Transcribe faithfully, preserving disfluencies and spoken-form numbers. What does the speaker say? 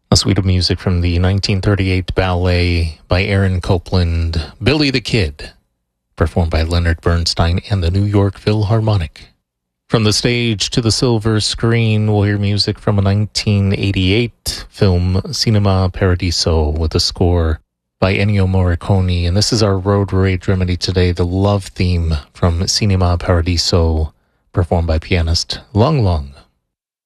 A suite of music from the nineteen thirty-eight ballet by Aaron Copland, Billy the Kid, performed by Leonard Bernstein and the New York Philharmonic. From the stage to the silver screen, we'll hear music from a nineteen eighty-eight film, Cinema Paradiso, with a score by Ennio Morricone. And this is our Road Rage remedy today, the love theme from Cinema Paradiso, performed by pianist Lung Lung.